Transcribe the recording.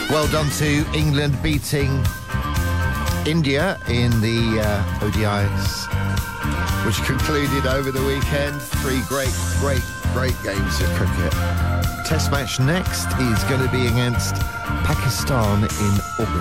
Well done to England beating India in the ODIs, which concluded over the weekend. 3 great games of cricket. Test match next is going to be against Pakistan in August.